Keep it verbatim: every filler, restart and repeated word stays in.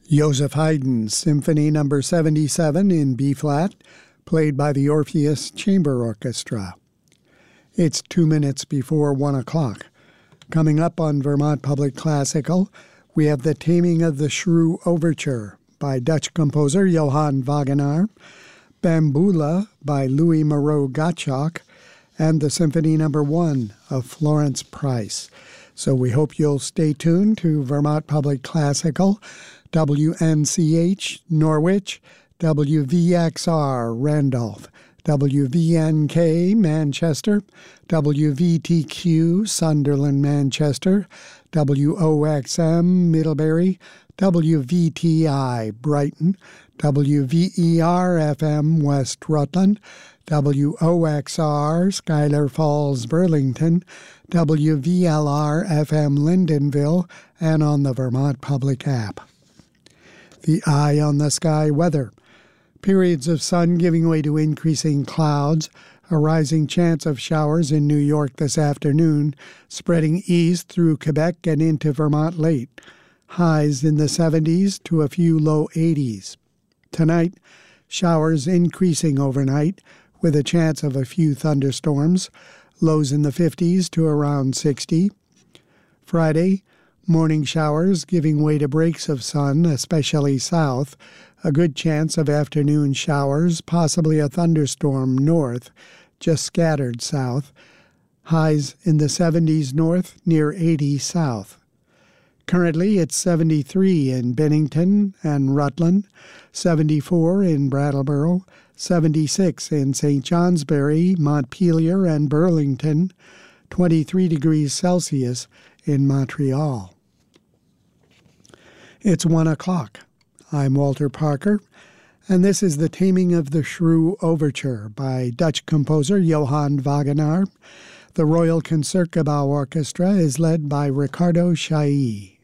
Joseph Haydn's Symphony Number seventy-seven in B-flat, played by the Orpheus Chamber Orchestra. It's two minutes before one o'clock. Coming up on Vermont Public Classical, we have The Taming of the Shrew Overture by Dutch composer Johann Wagenaar, Bamboula by Louis Moreau Gottschalk, and the Symphony Number one of Florence Price. So we hope you'll stay tuned to Vermont Public Classical, W N C H Norwich, W V X R Randolph, W V N K Manchester, W V T Q Sunderland Manchester, W O X M Middlebury, W V T I Brighton, W V E R F M West Rutland, W O X R Schuyler Falls Burlington, W V L R F M Lyndonville, and on the Vermont Public app. The eye on the sky weather. Periods of sun giving way to increasing clouds, a rising chance of showers in New York this afternoon, spreading east through Quebec and into Vermont late. Highs in the seventies to a few low eighties. Tonight, showers increasing overnight with a chance of a few thunderstorms, lows in the fifties to around sixty. Friday, morning showers giving way to breaks of sun, especially south, a good chance of afternoon showers, possibly a thunderstorm north, just scattered south. Highs in the seventies north, near eighty south. Currently, it's seventy-three in Bennington and Rutland, seventy-four in Brattleboro, seventy-six in Saint Johnsbury, Montpelier, and Burlington, twenty-three degrees Celsius in Montreal. It's one o'clock. I'm Walter Parker, and this is The Taming of the Shrew Overture by Dutch composer Johann Wagenaar. The Royal Concertgebouw Orchestra is led by Ricardo Chailly.